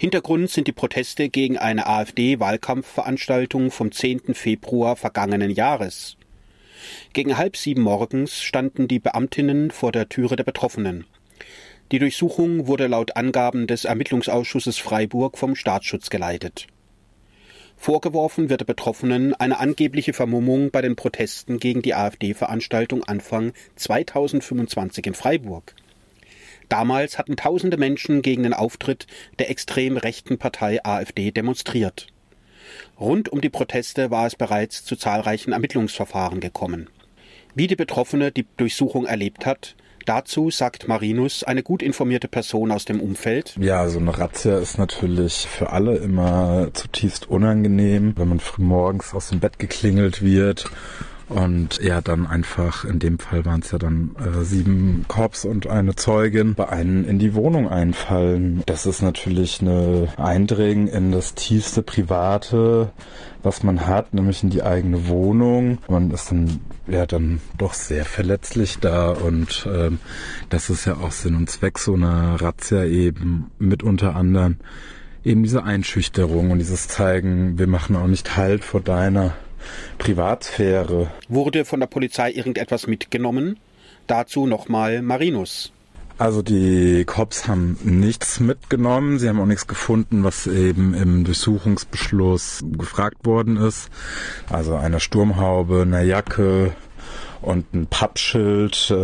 Hintergrund sind die Proteste gegen eine AfD-Wahlkampfveranstaltung vom 10. Februar vergangenen Jahres. Gegen 6:30 morgens standen die Beamtinnen vor der Türe der Betroffenen. Die Durchsuchung wurde laut Angaben des Ermittlungsausschusses Freiburg vom Staatsschutz geleitet. Vorgeworfen wird der Betroffenen eine angebliche Vermummung bei den Protesten gegen die AfD-Veranstaltung Anfang 2025 in Freiburg. Damals hatten tausende Menschen gegen den Auftritt der extrem rechten Partei AfD demonstriert. Rund um die Proteste war es bereits zu zahlreichen Ermittlungsverfahren gekommen. Wie die Betroffene die Durchsuchung erlebt hat, dazu sagt Marinus, eine gut informierte Person aus dem Umfeld. Ja, so eine Razzia ist natürlich für alle immer zutiefst unangenehm, wenn man frühmorgens aus dem Bett geklingelt wird. Und ja, dann einfach, in dem Fall waren es ja dann 7 Cops und eine Zeugin, bei einem in die Wohnung einfallen. Das ist natürlich eine Eindringen in das tiefste Private, was man hat, nämlich in die eigene Wohnung. Man ist dann doch sehr verletzlich da und das ist ja auch Sinn und Zweck so einer Razzia eben mit unter anderem eben diese Einschüchterung und dieses Zeigen, wir machen auch nicht Halt vor deiner Privatsphäre. Wurde von der Polizei irgendetwas mitgenommen? Dazu nochmal Marinus. Also die Cops haben nichts mitgenommen, sie haben auch nichts gefunden, was eben im Durchsuchungsbeschluss gefragt worden ist. Also eine Sturmhaube, eine Jacke und ein Pappschild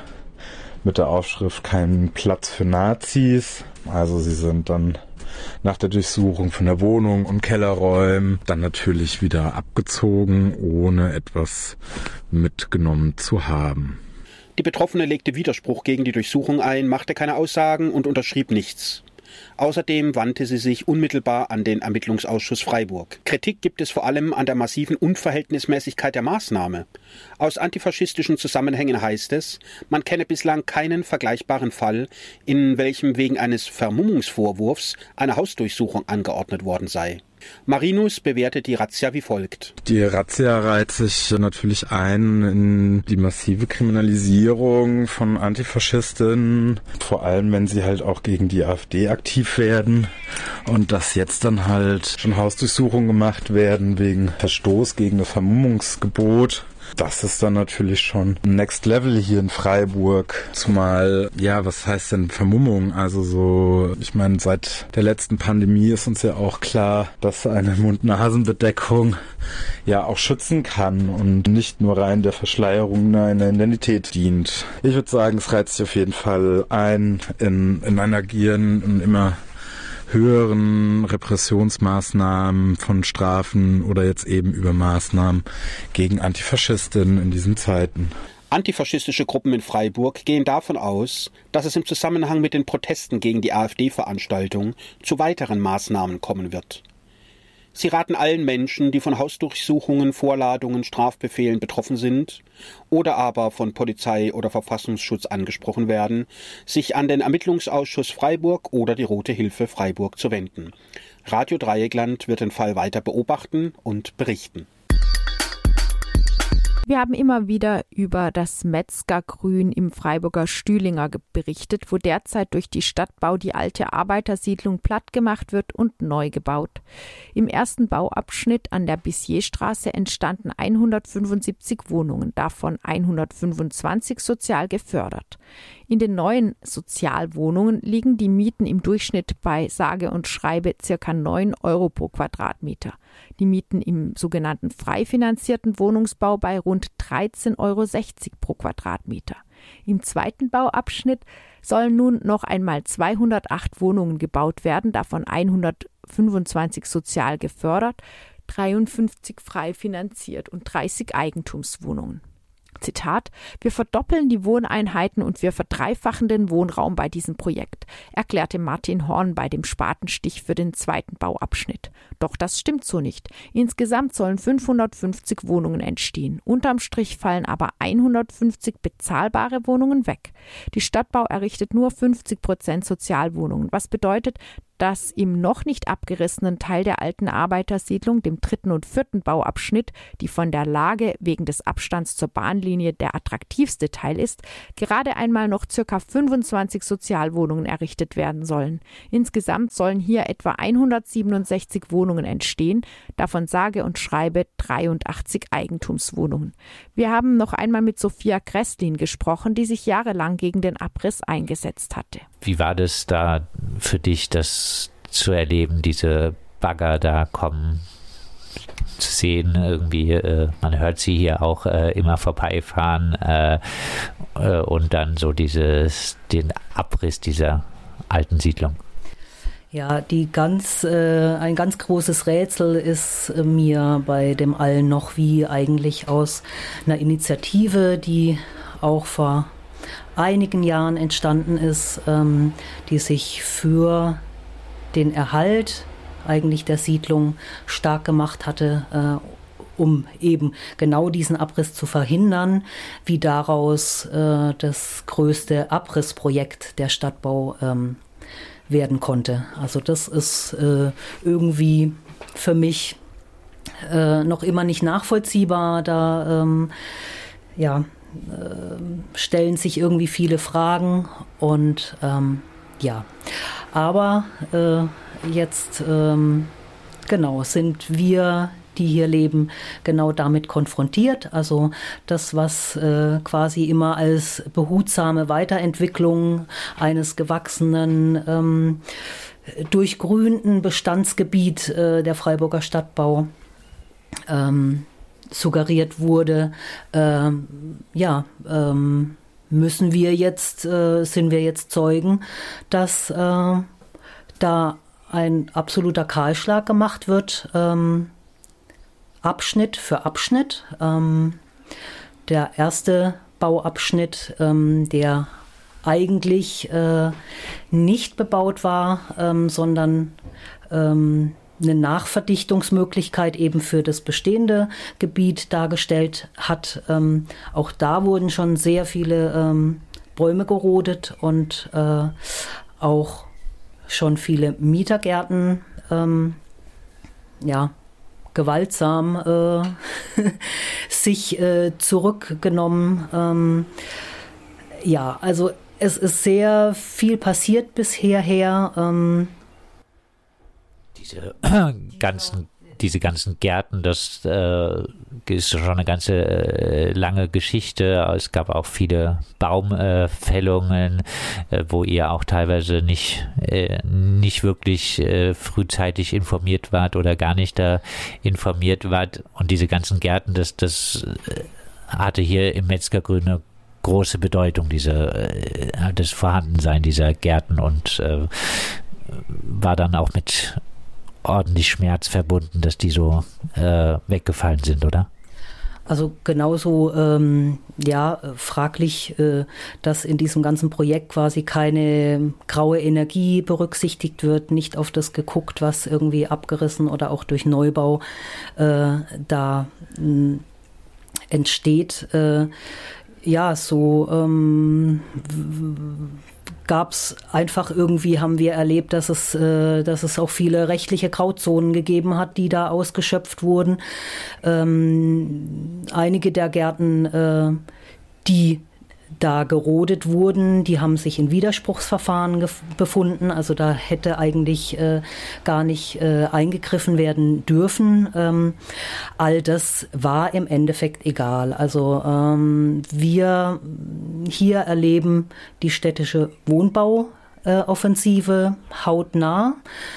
mit der Aufschrift "Kein Platz für Nazis". Also sie sind dann nach der Durchsuchung von der Wohnung und Kellerräumen dann natürlich wieder abgezogen, ohne etwas mitgenommen zu haben. Die Betroffene legte Widerspruch gegen die Durchsuchung ein, machte keine Aussagen und unterschrieb nichts. Außerdem wandte sie sich unmittelbar an den Ermittlungsausschuss Freiburg. Kritik gibt es vor allem an der massiven Unverhältnismäßigkeit der Maßnahme. Aus antifaschistischen Zusammenhängen heißt es, man kenne bislang keinen vergleichbaren Fall, in welchem wegen eines Vermummungsvorwurfs eine Hausdurchsuchung angeordnet worden sei. Marinus bewertet die Razzia wie folgt. Die Razzia reiht sich natürlich ein in die massive Kriminalisierung von Antifaschistinnen, vor allem wenn sie halt auch gegen die AfD aktiv werden und dass jetzt dann halt schon Hausdurchsuchungen gemacht werden wegen Verstoß gegen das Vermummungsgebot. Das ist dann natürlich schon Next Level hier in Freiburg. Zumal, ja, was heißt denn Vermummung? Also so, ich meine, seit der letzten Pandemie ist uns ja auch klar, dass eine Mund-Nasen-Bedeckung ja auch schützen kann und nicht nur rein der Verschleierung einer Identität dient. Ich würde sagen, es reiht sich auf jeden Fall ein in ein Agieren und immer höheren Repressionsmaßnahmen von Strafen oder jetzt eben über Maßnahmen gegen Antifaschistinnen in diesen Zeiten. Antifaschistische Gruppen in Freiburg gehen davon aus, dass es im Zusammenhang mit den Protesten gegen die AfD-Veranstaltung zu weiteren Maßnahmen kommen wird. Sie raten allen Menschen, die von Hausdurchsuchungen, Vorladungen, Strafbefehlen betroffen sind oder aber von Polizei oder Verfassungsschutz angesprochen werden, sich an den Ermittlungsausschuss Freiburg oder die Rote Hilfe Freiburg zu wenden. Radio Dreieckland wird den Fall weiter beobachten und berichten. Wir haben immer wieder über das Metzgergrün im Freiburger Stühlinger berichtet, wo derzeit durch die Stadtbau die alte Arbeitersiedlung plattgemacht wird und neu gebaut. Im ersten Bauabschnitt an der Bissierstraße entstanden 175 Wohnungen, davon 125 sozial gefördert. In den neuen Sozialwohnungen liegen die Mieten im Durchschnitt bei sage und schreibe ca. 9 Euro pro Quadratmeter. Die Mieten im sogenannten frei finanzierten Wohnungsbau bei rund 13,60 Euro pro Quadratmeter. Im zweiten Bauabschnitt sollen nun noch einmal 208 Wohnungen gebaut werden, davon 125 sozial gefördert, 53 frei finanziert und 30 Eigentumswohnungen. Zitat: Wir verdoppeln die Wohneinheiten und wir verdreifachen den Wohnraum bei diesem Projekt, erklärte Martin Horn bei dem Spatenstich für den zweiten Bauabschnitt. Doch das stimmt so nicht. Insgesamt sollen 550 Wohnungen entstehen. Unterm Strich fallen aber 150 bezahlbare Wohnungen weg. Die Stadtbau errichtet nur 50% Sozialwohnungen, was bedeutet, dass im noch nicht abgerissenen Teil der alten Arbeitersiedlung, dem 3. und 4. Bauabschnitt, die von der Lage wegen des Abstands zur Bahnlinie der attraktivste Teil ist, gerade einmal noch ca. 25 Sozialwohnungen errichtet werden sollen. Insgesamt sollen hier etwa 167 Wohnungen entstehen, davon sage und schreibe 83 Eigentumswohnungen. Wir haben noch einmal mit Sophia Kresslin gesprochen, die sich jahrelang gegen den Abriss eingesetzt hatte. Wie war das da für dich, das zu erleben, diese Bagger da kommen, zu sehen, irgendwie, man hört sie hier auch immer vorbeifahren und dann so den Abriss dieser alten Siedlung? Ja, ein ganz großes Rätsel ist mir bei dem allen noch, wie eigentlich aus einer Initiative, die auch vor einigen Jahren entstanden ist, die sich für den Erhalt eigentlich der Siedlung stark gemacht hatte, um eben genau diesen Abriss zu verhindern, wie daraus das größte Abrissprojekt der Stadtbau werden konnte. Also das ist irgendwie für mich noch immer nicht nachvollziehbar. Da stellen sich irgendwie viele Fragen und aber jetzt sind wir, die hier leben, genau damit konfrontiert. Also das, was quasi immer als behutsame Weiterentwicklung eines gewachsenen, durchgrünten Bestandsgebiet der Freiburger Stadtbau suggeriert wurde, sind wir jetzt Zeugen, dass da ein absoluter Kahlschlag gemacht wird, Abschnitt für Abschnitt. Der erste Bauabschnitt, der eigentlich nicht bebaut war, sondern eine Nachverdichtungsmöglichkeit eben für das bestehende Gebiet dargestellt hat. Auch da wurden schon sehr viele Bäume gerodet und auch schon viele Mietergärten gewaltsam sich zurückgenommen. Also es ist sehr viel passiert bisher. Diese ganzen Gärten, das ist schon eine ganze lange Geschichte. Es gab auch viele Baumfällungen, wo ihr auch teilweise nicht wirklich frühzeitig informiert wart oder gar nicht da informiert wart. Und diese ganzen Gärten, das hatte hier im Metzgergrün eine große Bedeutung, das Vorhandensein dieser Gärten, und war dann auch mit ordentlich Schmerz verbunden, dass die so weggefallen sind, oder? Also genauso fraglich, dass in diesem ganzen Projekt quasi keine graue Energie berücksichtigt wird, nicht auf das geguckt, was irgendwie abgerissen oder auch durch Neubau da entsteht. Gab es einfach irgendwie, haben wir erlebt, dass es auch viele rechtliche Grauzonen gegeben hat, die da ausgeschöpft wurden. Einige der Gärten, die da gerodet wurden, die haben sich in Widerspruchsverfahren befunden. Also da hätte eigentlich gar nicht eingegriffen werden dürfen. All das war im Endeffekt egal. Also wir hier erleben die städtische Wohnbauoffensive hautnah.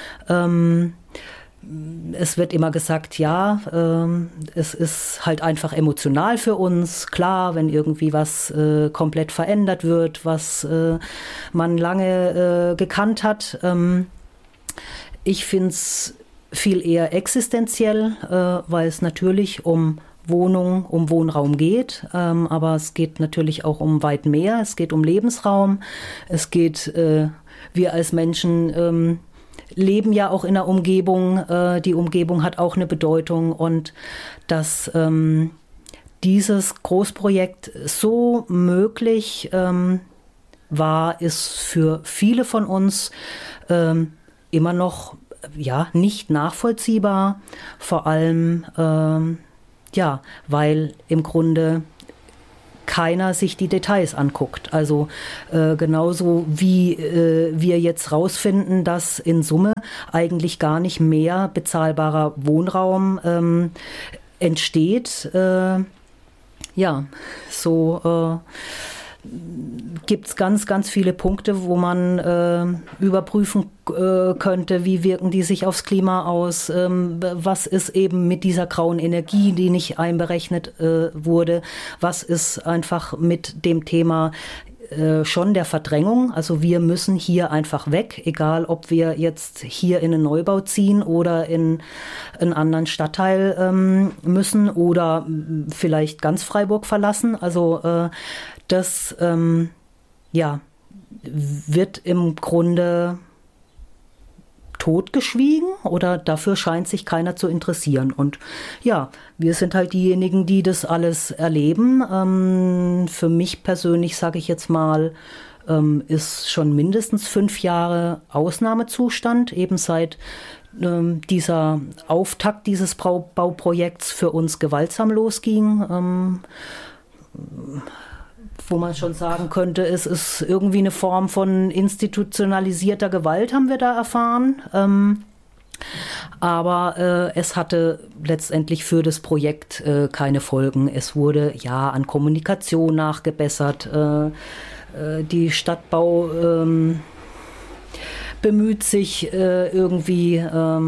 Es wird immer gesagt, es ist halt einfach emotional für uns. Klar, wenn irgendwie was komplett verändert wird, was man lange gekannt hat. Ich finde es viel eher existenziell, weil es natürlich um Wohnraum geht, aber es geht natürlich auch um weit mehr. Es geht um Lebensraum. Es geht, wir als Menschen leben ja auch in der Umgebung. Die Umgebung hat auch eine Bedeutung, und dass dieses Großprojekt so möglich war, ist für viele von uns immer noch nicht nachvollziehbar, vor allem weil im Grunde keiner sich die Details anguckt. Also genauso wie wir jetzt rausfinden, dass in Summe eigentlich gar nicht mehr bezahlbarer Wohnraum entsteht. Gibt es ganz, ganz viele Punkte, wo man überprüfen könnte, wie wirken die sich aufs Klima aus, was ist eben mit dieser grauen Energie, die nicht einberechnet wurde, was ist einfach mit dem Thema schon der Verdrängung, also wir müssen hier einfach weg, egal ob wir jetzt hier in einen Neubau ziehen oder in einen anderen Stadtteil müssen oder vielleicht ganz Freiburg verlassen, also das wird im Grunde totgeschwiegen oder dafür scheint sich keiner zu interessieren. Und ja, wir sind halt diejenigen, die das alles erleben. Für mich persönlich, sage ich jetzt mal, ist schon mindestens 5 Jahre Ausnahmezustand, eben seit dieser Auftakt dieses Bauprojekts für uns gewaltsam losging. Wo man schon sagen könnte, es ist irgendwie eine Form von institutionalisierter Gewalt, haben wir da erfahren. Aber es hatte letztendlich für das Projekt keine Folgen. Es wurde an Kommunikation nachgebessert. Die Stadtbau bemüht sich irgendwie.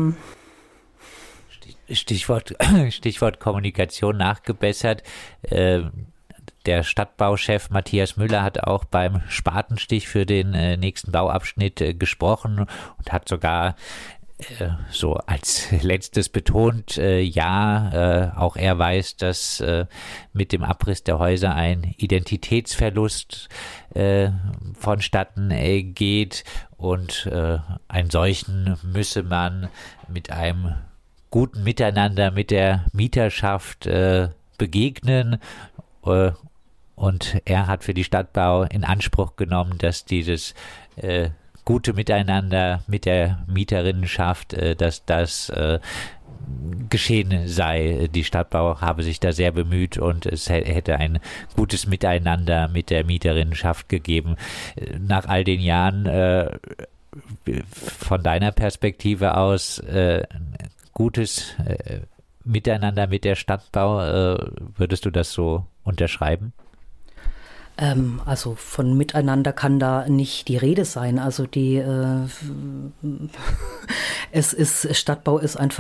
Stichwort Kommunikation nachgebessert. Der Stadtbauchef Matthias Müller hat auch beim Spatenstich für den nächsten Bauabschnitt gesprochen und hat sogar so als letztes betont, auch er weiß, dass mit dem Abriss der Häuser ein Identitätsverlust vonstatten geht und einen solchen müsse man mit einem guten Miteinander mit der Mieterschaft begegnen. Und er hat für die Stadtbau in Anspruch genommen, dass dieses gute Miteinander mit der Mieterinnenschaft, dass das geschehen sei. Die Stadtbau habe sich da sehr bemüht und es hätte ein gutes Miteinander mit der Mieterinnenschaft gegeben. Nach all den Jahren von deiner Perspektive aus gutes Miteinander mit der Stadtbau, würdest du das so unterschreiben? Also von Miteinander kann da nicht die Rede sein. Also Stadtbau ist einfach